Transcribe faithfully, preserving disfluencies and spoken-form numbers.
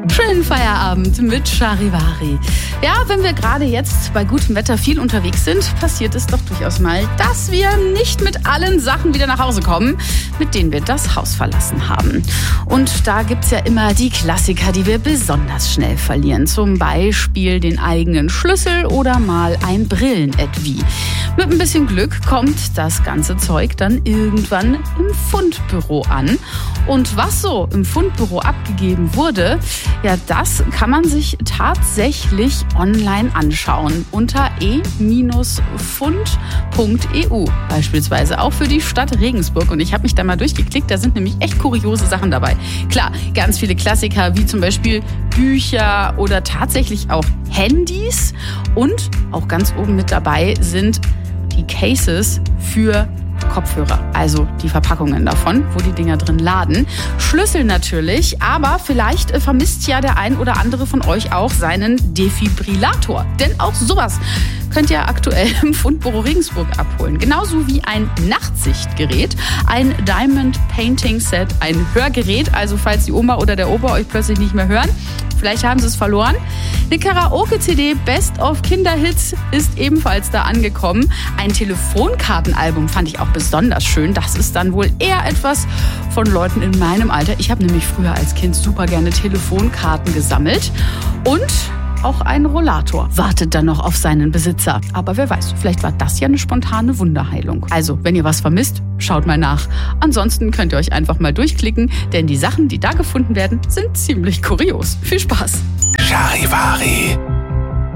Schönen Feierabend mit Charivari. Ja, wenn wir gerade jetzt bei gutem Wetter viel unterwegs sind, passiert es doch durchaus mal, dass wir nicht mit allen Sachen wieder nach Hause kommen, mit denen wir das Haus verlassen haben. Und da gibt's ja immer die Klassiker, die wir besonders schnell verlieren. Zum Beispiel den eigenen Schlüssel oder mal ein Brillenetui. Mit ein bisschen Glück kommt das ganze Zeug dann irgendwann im Fundbüro an. Und was so im Fundbüro abgegeben wurde, ja, das kann man sich tatsächlich online anschauen unter e fund punkt e u, beispielsweise auch für die Stadt Regensburg. Und ich habe mich da mal durchgeklickt, da sind nämlich echt kuriose Sachen dabei. Klar, ganz viele Klassiker wie zum Beispiel Bücher oder tatsächlich auch Handys. Und auch ganz oben mit dabei sind die Cases für Kopfhörer, also die Verpackungen davon, wo die Dinger drin laden. Schlüssel natürlich, aber vielleicht vermisst ja der ein oder andere von euch auch seinen Defibrillator. Denn auch sowas könnt ihr aktuell im Fundbüro Regensburg abholen. Genauso wie ein Nachtsichtgerät, ein Diamond Painting Set, ein Hörgerät, also falls die Oma oder der Opa euch plötzlich nicht mehr hören, vielleicht haben sie es verloren. Eine Karaoke-C D Best of Kinderhits ist ebenfalls da angekommen. Ein Telefonkartenalbum fand ich auch besonders schön. Das ist dann wohl eher etwas von Leuten in meinem Alter. Ich habe nämlich früher als Kind super gerne Telefonkarten gesammelt. Und auch ein Rollator wartet dann noch auf seinen Besitzer. Aber wer weiß, vielleicht war das ja eine spontane Wunderheilung. Also, wenn ihr was vermisst, schaut mal nach. Ansonsten könnt ihr euch einfach mal durchklicken, denn die Sachen, die da gefunden werden, sind ziemlich kurios. Viel Spaß! Charivari.